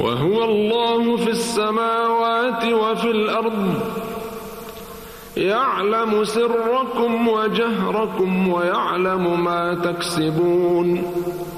وهو الله في السماوات وفي الأرض يعلم سركم وجهركم ويعلم ما تكسبون